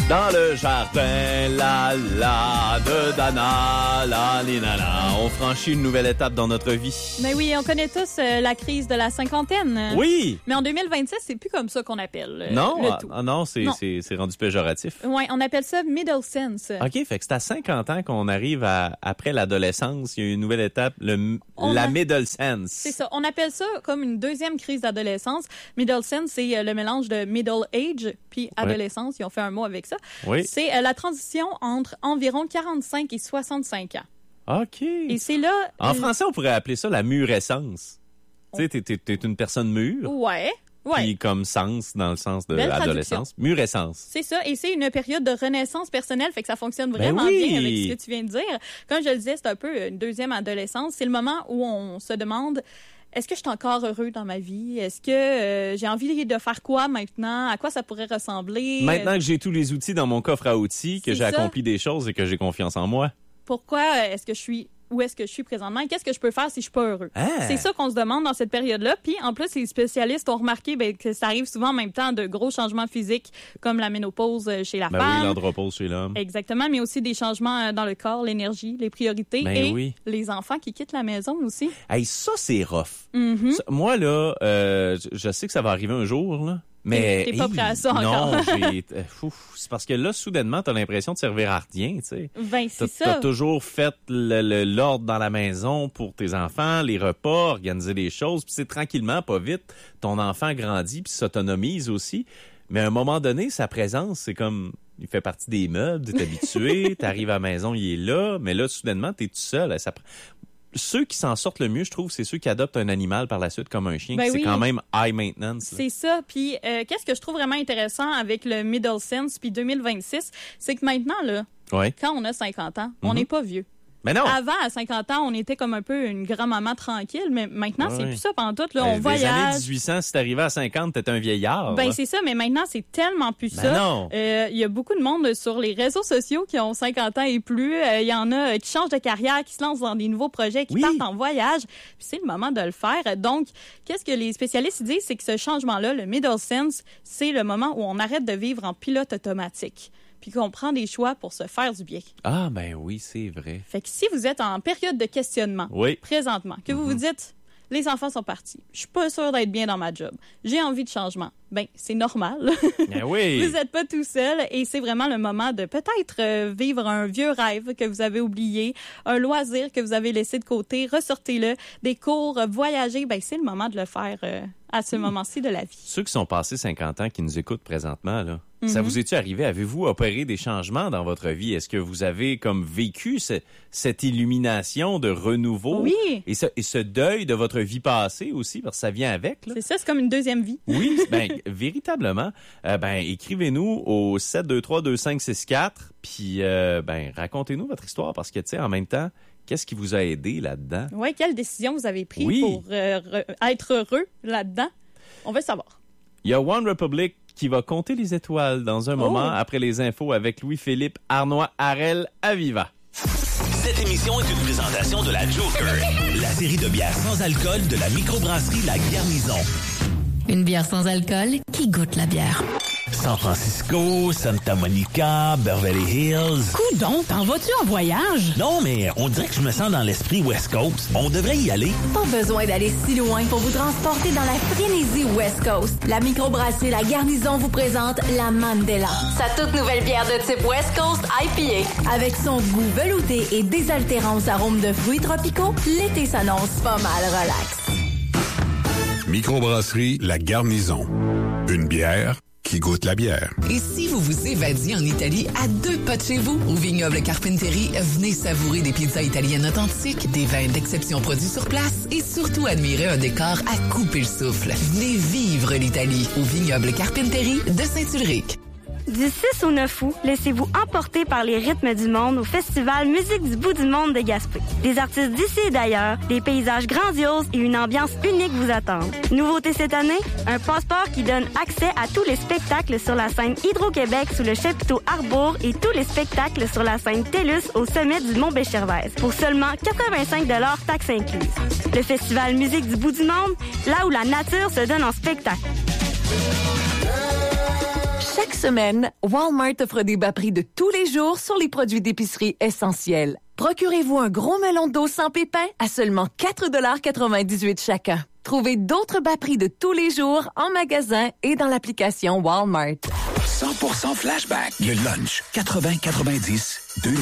Dans le jardin, de Dana, la. On franchit une nouvelle étape dans notre vie. Mais oui, on connaît tous la crise de la cinquantaine. Oui. Mais en 2026, c'est plus comme ça qu'on appelle non, le tout. Non, c'est rendu péjoratif. Oui, on appelle ça middle sense. OK, fait que c'est à 50 ans qu'on arrive après l'adolescence. Il y a une nouvelle étape, la middle sense. C'est ça. On appelle ça comme une deuxième crise d'adolescence. Middle sense, c'est le mélange de middle age puis adolescence. Ils ont fait un mot avec ça. Oui. C'est la transition entre environ 45 et 65 ans. OK. Et c'est là... En français, on pourrait appeler ça la murescence. Tu sais, t'es une personne mûre. Ouais. Puis comme sens, dans le sens de l'adolescence. Murescence. C'est ça. Et c'est une période de renaissance personnelle. Fait que ça fonctionne vraiment bien avec ce que tu viens de dire. Comme je le disais, c'est un peu une deuxième adolescence. C'est le moment où on se demande... Est-ce que je suis encore heureux dans ma vie? Est-ce que j'ai envie de faire quoi maintenant? À quoi ça pourrait ressembler? Maintenant que j'ai tous les outils dans mon coffre à outils, que j'ai accompli des choses et que j'ai confiance en moi. Pourquoi est-ce que je suis... Où est-ce que je suis présentement et qu'est-ce que je peux faire si je suis pas heureux? Ah. C'est ça qu'on se demande dans cette période-là. Puis, en plus, les spécialistes ont remarqué que ça arrive souvent en même temps de gros changements physiques comme la ménopause chez la femme. Oui, l'andropause chez l'homme. Exactement, mais aussi des changements dans le corps, l'énergie, les priorités les enfants qui quittent la maison aussi. Hey, ça, c'est rough. Mm-hmm. Ça, moi, là, je sais que ça va arriver un jour, là. Mais t'es pas prêt à ça encore. Non, c'est parce que là, soudainement, t'as l'impression de servir à rien, tu sais. Ben, c'est ça. T'as toujours fait l'ordre dans la maison pour tes enfants, les repas, organiser les choses, puis c'est tranquillement, pas vite, ton enfant grandit puis s'autonomise aussi. Mais à un moment donné, sa présence, c'est comme... Il fait partie des meubles, t'es habitué, t'arrives à la maison, il est là, mais là, soudainement, t'es tout seul. Ceux qui s'en sortent le mieux, je trouve, c'est ceux qui adoptent un animal par la suite, comme un chien. C'est quand même high maintenance. C'est ça. Puis, qu'est-ce que je trouve vraiment intéressant avec le middle sense puis 2026, c'est que maintenant, là, quand on a 50 ans, on n'est pas vieux. Mais non. Avant, à 50 ans, on était comme un peu une grand-maman tranquille, mais maintenant, c'est plus ça pantoute. Là, on voyage. Les années 1800, si t'arrivais à 50, t'étais un vieillard. Ben, c'est ça, mais maintenant, c'est tellement plus ça. Non. Il y a beaucoup de monde sur les réseaux sociaux qui ont 50 ans et plus. Il y en a qui changent de carrière, qui se lancent dans des nouveaux projets, qui partent en voyage. Puis c'est le moment de le faire. Donc, qu'est-ce que les spécialistes disent? C'est que ce changement-là, le middle sense, c'est le moment où on arrête de vivre en pilote automatique. Puis qu'on prend des choix pour se faire du bien. Ah, ben oui, c'est vrai. Fait que si vous êtes en période de questionnement, présentement, que vous vous dites, les enfants sont partis, je suis pas sûre d'être bien dans ma job, j'ai envie de changement, ben c'est normal. Ben oui. Vous n'êtes pas tout seul et c'est vraiment le moment de peut-être vivre un vieux rêve que vous avez oublié, un loisir que vous avez laissé de côté, ressortez-le, des cours, voyager, ben c'est le moment de le faire à ce moment-ci de la vie. Ceux qui sont passés 50 ans, qui nous écoutent présentement, là, ça vous est-tu arrivé? Avez-vous opéré des changements dans votre vie? Est-ce que vous avez comme vécu cette illumination de renouveau? Oui. Et ce deuil de votre vie passée aussi, parce que ça vient avec, là? C'est ça, c'est comme une deuxième vie. Oui, ben véritablement. Écrivez-nous au 723-2564, puis racontez-nous votre histoire, parce que, tu sais, en même temps, qu'est-ce qui vous a aidé là-dedans? Oui, quelle décision vous avez prise pour être heureux là-dedans? On veut savoir. Il y a One Republic qui va compter les étoiles dans un moment après les infos avec Louis-Philippe Arnois-Harel à Viva. Cette émission est une présentation de la Joker, la série de bières sans alcool de la microbrasserie La Garnison. Une bière sans alcool qui goûte la bière. San Francisco, Santa Monica, Beverly Hills. Coudon, t'en vas-tu en voyage? Non, mais on dirait que je me sens dans l'esprit West Coast. On devrait y aller. Pas besoin d'aller si loin pour vous transporter dans la frénésie West Coast. La microbrasserie La Garnison vous présente la Mandela. Sa toute nouvelle bière de type West Coast IPA. Avec son goût velouté et désaltérant aux arômes de fruits tropicaux, l'été s'annonce pas mal relax. Microbrasserie La Garnison. Une bière qui goûte la bière. Et si vous vous évadiez en Italie à 2 pas de chez vous, au vignoble Carpenteri, venez savourer des pizzas italiennes authentiques, des vins d'exception produits sur place et surtout admirer un décor à couper le souffle. Venez vivre l'Italie au vignoble Carpenteri de Saint-Ulric. Du 6 au 9 août, laissez-vous emporter par les rythmes du monde au festival Musique du bout du monde de Gaspé. Des artistes d'ici et d'ailleurs, des paysages grandioses et une ambiance unique vous attendent. Nouveauté cette année, un passeport qui donne accès à tous les spectacles sur la scène Hydro-Québec sous le chapiteau Arbour et tous les spectacles sur la scène TELUS au sommet du Mont Béchervaise pour seulement 85 $ taxes incluses. Le festival Musique du bout du monde, là où la nature se donne en spectacle. Chaque semaine, Walmart offre des bas prix de tous les jours sur les produits d'épicerie essentiels. Procurez-vous un gros melon d'eau sans pépins à seulement 4,98 $ chacun. Trouvez d'autres bas prix de tous les jours en magasin et dans l'application Walmart. 100% Flashback. Le lunch 80-90 2000.